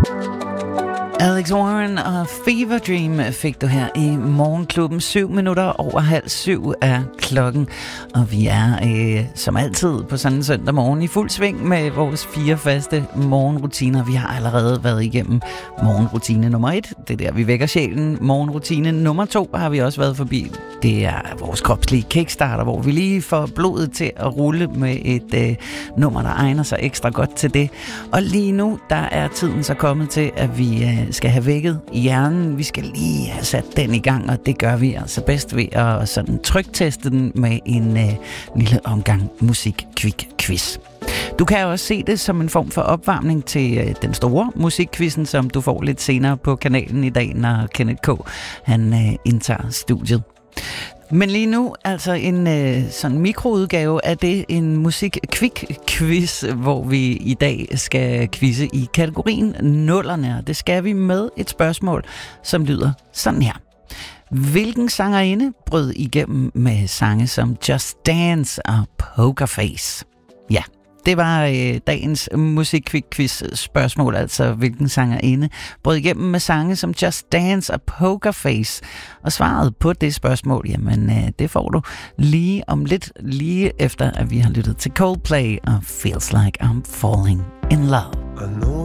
Alex Warren og Fever Dream fik du her i Morgenklubben. 7:07 er klokken, og vi er som altid på sådan en søndag morgen i fuld sving med vores 4 faste morgenrutiner. Vi har allerede været igennem morgenrutine nummer 1. Det er der, vi vækker sjælen. Morgenrutine nummer 2 har vi også været forbi. Det er vores kropslige kickstarter, hvor vi lige får blodet til at rulle med et nummer, der egner sig ekstra godt til det. Og lige nu, der er tiden så kommet til, at vi skal have vækket hjernen. Vi skal lige have sat den i gang, og det gør vi altså bedst ved at sådan trykteste den med en lille omgang musik-quiz. Du kan også se det som en form for opvarmning til den store musikquizzen, som du får lidt senere på kanalen i dag, når Kenneth K. han indtager studiet. Men lige nu, altså en sådan mikroudgave af det, en musik-quiz, hvor vi i dag skal quizze i kategorien nullerne. Og det skal vi med et spørgsmål, som lyder sådan her. Hvilken sangerinde brød igennem med sange som Just Dance og Pokerface? Ja, det var dagens musikquiz spørgsmål, altså hvilken sangerinde brød igennem med sange som Just Dance og Pokerface. Og svaret på det spørgsmål, jamen det får du lige om lidt, lige efter at vi har lyttet til Coldplay og Feels Like I'm Falling in Love.